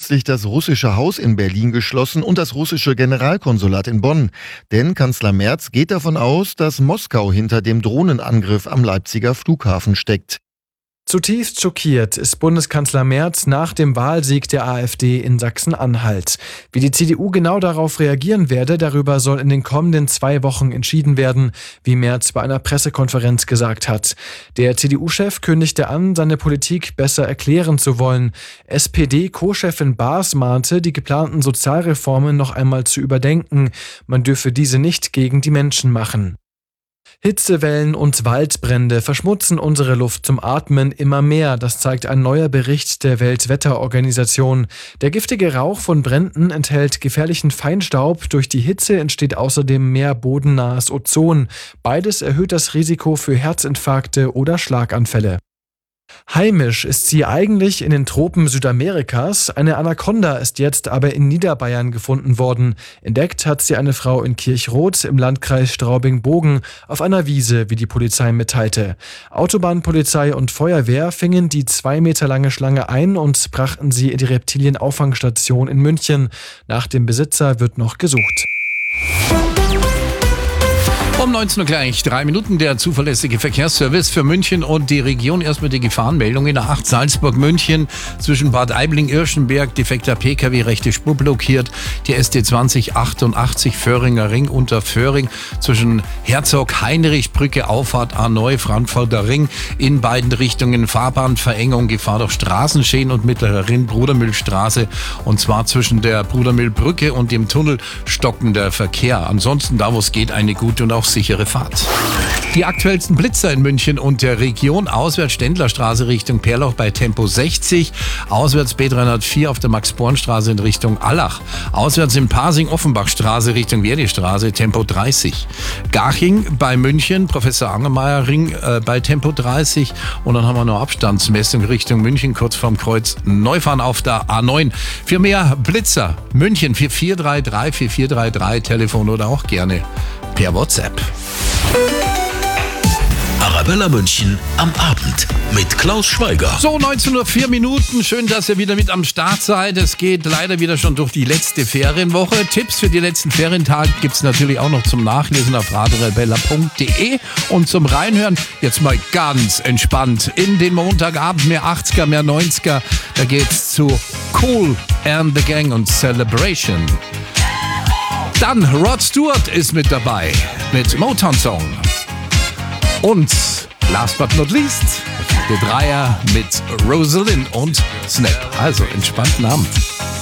plötzlich das russische Haus in Berlin geschlossen und das russische Generalkonsulat in Bonn. Denn Kanzler Merz geht davon aus, dass Moskau hinter dem Drohnenangriff am Leipziger Flughafen steckt. Zutiefst schockiert ist Bundeskanzler Merz nach dem Wahlsieg der AfD in Sachsen-Anhalt. Wie die CDU genau darauf reagieren werde, darüber soll in den kommenden 2 Wochen entschieden werden, wie Merz bei einer Pressekonferenz gesagt hat. Der CDU-Chef kündigte an, seine Politik besser erklären zu wollen. SPD-Co-Chefin Baas mahnte, die geplanten Sozialreformen noch einmal zu überdenken. Man dürfe diese nicht gegen die Menschen machen. Hitzewellen und Waldbrände verschmutzen unsere Luft zum Atmen immer mehr. Das zeigt ein neuer Bericht der Weltwetterorganisation. Der giftige Rauch von Bränden enthält gefährlichen Feinstaub. Durch die Hitze entsteht außerdem mehr bodennahes Ozon. Beides erhöht das Risiko für Herzinfarkte oder Schlaganfälle. Heimisch ist sie eigentlich in den Tropen Südamerikas. Eine Anaconda ist jetzt aber in Niederbayern gefunden worden. Entdeckt hat sie eine Frau in Kirchroth im Landkreis Straubing-Bogen auf einer Wiese, wie die Polizei mitteilte. Autobahnpolizei und Feuerwehr fingen die 2 Meter lange Schlange ein und brachten sie in die Reptilienauffangstation in München. Nach dem Besitzer wird noch gesucht. Um 19 Uhr gleich 3 Minuten der zuverlässige Verkehrsservice für München und die Region. Erstmal die Gefahrenmeldung in der 8 Salzburg-München zwischen Bad Aibling-Irschenberg, defekter PKW, rechte Spur blockiert. Die SD 2088 Föhringer Ring unter Föhring zwischen Herzog-Heinrich-Brücke, Auffahrt A9, Frankfurter Ring in beiden Richtungen. Fahrbahnverengung, Gefahr durch Straßenschäden und Mittlerer Rinn, Brudermühlstraße, und zwar zwischen der Brudermühlbrücke und dem Tunnel stockender Verkehr. Ansonsten da, wo es geht, eine gute und auch sichere Fahrt. Die aktuellsten Blitzer in München und der Region. Auswärts Ständlerstraße Richtung Perloch bei Tempo 60. Auswärts B304 auf der Max-Born-Straße in Richtung Allach. Auswärts in Pasing-Offenbachstraße Richtung Verdi-Straße Tempo 30. Garching bei München, Professor Angermayer Ring bei Tempo 30. Und dann haben wir noch Abstandsmessung Richtung München, kurz vorm Kreuz Neufahren auf der A9. Für mehr Blitzer München 4433 4433, Telefon oder auch gerne per WhatsApp. Arabella München am Abend mit Klaus Schweiger. So, 19:04 Uhr. Schön, dass ihr wieder mit am Start seid. Es geht leider wieder schon durch die letzte Ferienwoche. Tipps für die letzten Ferientage gibt es natürlich auch noch zum Nachlesen auf radiorebella.de. Und zum Reinhören jetzt mal ganz entspannt in den Montagabend. Mehr 80er, mehr 90er. Da geht's zu Cool and the Gang und Celebration. Dann Rod Stewart ist mit dabei mit Motown Song. Und last but not least, der Dreier mit Rosalind und Snap. Also entspannten Abend.